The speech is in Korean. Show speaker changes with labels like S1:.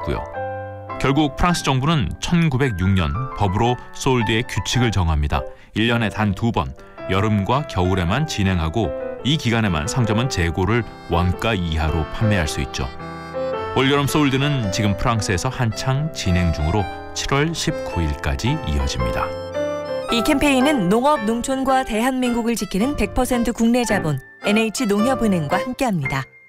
S1: 했고요. 결국 프랑스 정부는 1906년 법으로 솔드의 규칙을 정합니다. 1년에 단 2번, 여름과 겨울에만 진행하고 이 기간에만 상점은 재고를 원가 이하로 판매할 수 있죠. 올여름 솔드는 지금 프랑스에서 한창 진행 중으로 7월 19일까지 이어집니다.
S2: 이 캠페인은 농업, 농촌과 대한민국을 지키는 100% 국내 자본 NH농협은행과 함께합니다.